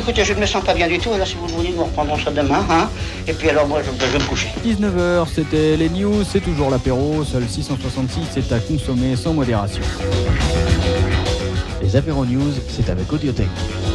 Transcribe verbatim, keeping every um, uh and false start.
écoutez, je ne me sens pas bien du tout. Alors, si vous le voulez, nous reprendrons ça demain. Hein. Et puis, alors, moi, je, je vais me coucher. dix-neuf heures, c'était les news. C'est toujours l'apéro. Seul six cent soixante-six, c'est à consommer sans modération. Les apéros news, c'est avec Audiothèque.